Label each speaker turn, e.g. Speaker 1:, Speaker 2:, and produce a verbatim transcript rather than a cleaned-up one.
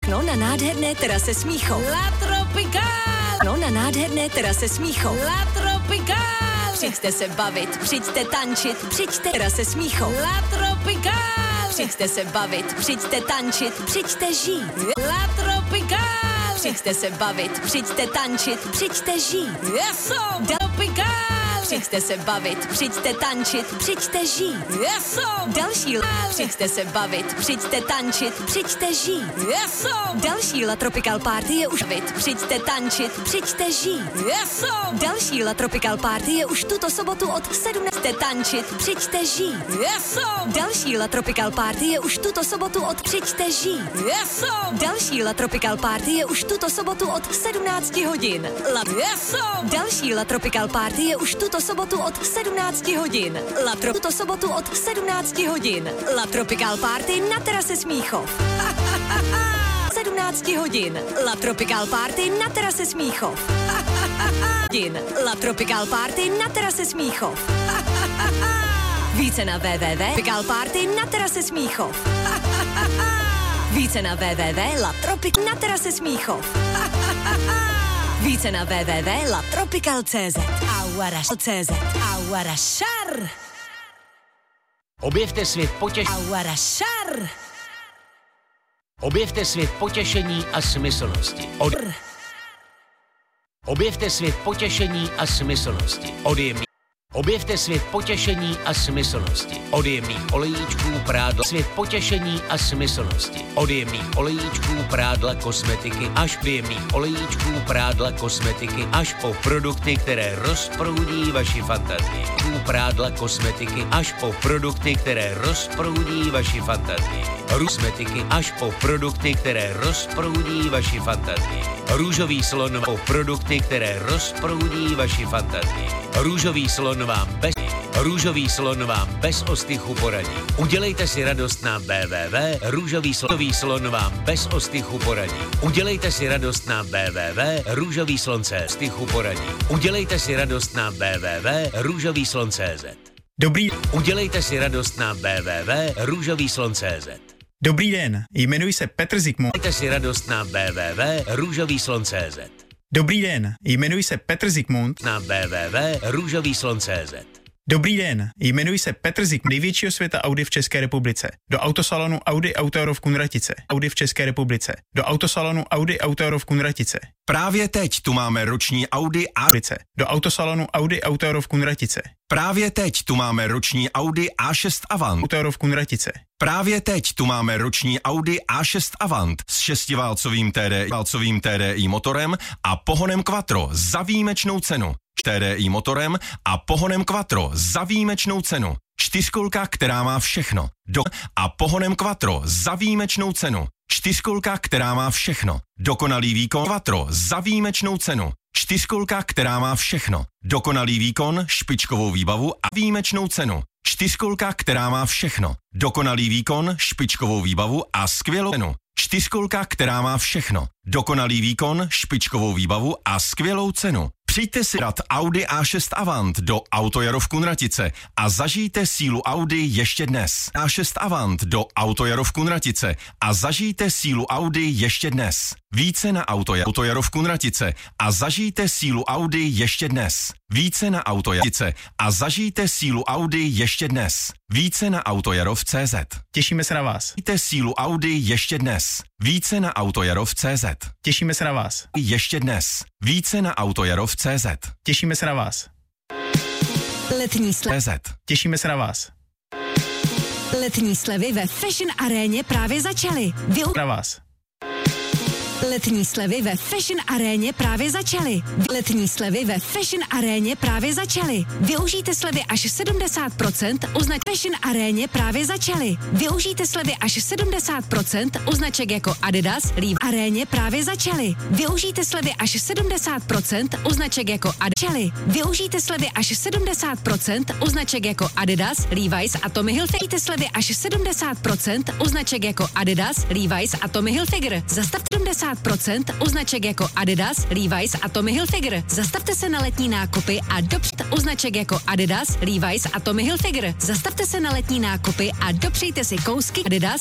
Speaker 1: No na nádherné terase Smíchov.
Speaker 2: La Tropical.
Speaker 1: No na nádherné terase Smíchov.
Speaker 2: La Tropical.
Speaker 1: Přijďte se bavit, přijďte tančit, přijďte terase Smíchov.
Speaker 2: La Tropical.
Speaker 1: Přijďte se bavit, přijďte tančit, přijďte žít.
Speaker 2: La Tropical.
Speaker 1: Přijďte se bavit, přijďte tančit, přijďte žít.
Speaker 2: Eso. Tropical.
Speaker 1: Přijďte se bavit, přijďte tančit, přijďte žít.
Speaker 2: Eso.
Speaker 1: Další la... Přijďte se bavit, přijďte tančit, přijďte žít.
Speaker 2: Eso.
Speaker 1: Další La Tropical Party je už vit, přijďte tančit, přijďte žít.
Speaker 2: Eso.
Speaker 1: Další La Tropical Party je už tuto sobotu od sedmnácti tančit, přijďte žít.
Speaker 2: Eso.
Speaker 1: Další La Tropical Party je už tuto sobotu od přijďte žít.
Speaker 2: Eso.
Speaker 1: Další La Tropical Party je už tuto sobotu od sedmnácti hodin. La...
Speaker 2: Eso.
Speaker 1: Další La Tropical Party je už tuto sobotu od sedmnácti hodin. La Tro... Tuto sobotu od sedmnácti hodin. La Tropical Party na terase Smíchov. sedmnáct hodin. La Tropical Party na terase Smíchov. Hodin. La Tropical Party na terase Smíchov. Více na www tečka Tropical Party na terase Smíchov. Více na www tečka La Tropic na terase Smíchov. Více na www tečka La Tropical tečka cé zet. Aguaraš tečka cé zet. Aguarašar.
Speaker 3: Objevte svět potěšení.
Speaker 1: Aguarašar.
Speaker 3: Objevte svět potěšení a smyslnosti. Od... Objevte svět potěšení a smyslnosti. Od jemný... Objevte svět potěšení a smyslnosti. Od jemných olejíčků, prádla. Svět potěšení a smyslnosti. Od jemných olejíčků, prádla, kosmetiky až k jemných olejíčků, prádla, kosmetiky až po produkty, které rozproudí vaši fantazii. Prádla, kosmetiky až po produkty, které rozproudí vaši fantazii. Kosmetiky až po produkty, které rozproudí vaši fantazii. Růžový slon po produkty, které rozproudí vaši fantazii. Růžový slon vám bez Růžový slon vám bez ostychu poradí. Udělejte si radost na w w w tečka růžový slon vám bez ostychu poradí. Udělejte si radost na w w w tečka růžový slon tečka cé zet. Ostychu poradí. Udělejte si radost na w w w tečka růžový slon tečka cé zet.
Speaker 4: Dobrý.
Speaker 3: Udělejte si radost na w w w tečka růžový slon tečka cé zet.
Speaker 4: Dobrý den, jmenuji se Petr Zikmund.
Speaker 3: Udělejte si radost na w w w tečka růžový slon tečka cé zet.
Speaker 4: Dobrý den, jmenuji se Petr Zikmund.
Speaker 3: Na w w w tečka růžový slon tečka cé zet.
Speaker 4: Dobrý den, jmenuji se Petr Zikmund, největšího světa Audi v České republice. Do autosalonu Audi Auto v Kunratice. Audi v České republice. Do autosalonu Audi Auto v Kunratice.
Speaker 5: Právě teď tu máme roční Audi A.
Speaker 4: Do autosalonu Audi Auto v Kunratice.
Speaker 5: Právě teď tu máme roční Audi A šest Avant.
Speaker 4: Auto v Kunratice.
Speaker 5: Právě teď tu máme roční Audi A šest Avant s šestiválcovým T D I, válcovým T D I motorem a pohonem Quattro za výjimečnou cenu. T D I motorem a pohonem Quattro za výjimečnou cenu. Čtyřkolka, která má všechno. Do a pohonem Quattro za výjimečnou cenu. Čtyřkolka, která má všechno. Dokonalý výkon Quattro za výjimečnou cenu. Čtyřkolka, která má všechno. Dokonalý výkon, špičkovou výbavu a výjimečnou cenu. Čtyřkolka, která má všechno. Dokonalý výkon, špičkovou výbavu a skvělou cenu. Čtyřkolka, která má všechno. Dokonalý výkon, špičkovou výbavu a skvělou cenu. Přijďte si dát Audi A šest Avant do Autojaro v Kunratice a zažijte sílu Audi ještě dnes. A šest Avant do Autojaro v Kunratice a zažijte sílu Audi ještě dnes. Více na Autojaro v Kunratice a zažijte sílu Audi ještě dnes. Více na Autojaro a zažijte sílu Audi ještě dnes. Více na Autojarov tečka cé zet.
Speaker 4: Těšíme se na vás.
Speaker 5: Zažijte sílu Audi ještě dnes. Více na Autojarov tečka cé zet.
Speaker 4: Těšíme se na vás.
Speaker 5: Ještě dnes. Více na Autojarov tečka cé zet.
Speaker 4: Těšíme se na vás.
Speaker 1: Letní slevy.
Speaker 4: Těšíme se na vás.
Speaker 1: Letní slevy ve Fashion Aréně právě začaly. Vy...
Speaker 4: Na vás.
Speaker 1: Letní slevy ve Fashion Aréně právě začaly. Letní slevy ve Fashion Aréně právě začaly. Využijte slevy až sedmdesát procent u značek Fashion Aréně právě začaly. Využijte slevy až sedmdesát procent u značek jako Adidas, Levi's Aréně právě začaly. Využijte slevy až sedmdesát procent u značek jako Adidas. Využijte slevy až sedmdesát procent u značek jako Adidas, Levi's a Tommy Hilfiger. Slevy až sedmdesát procent u značek jako Adidas, Levi's a Tommy Hilfiger. Zastavte sedmdesát procent u značek jako Adidas, Levi's a Tommy Hilfiger. Zastavte se na letní nákupy a dopřijte u značek jako Adidas, Levi's a Tommy Hilfiger. Zastavte se na letní nákupy a dopřejte si kousky Adidas,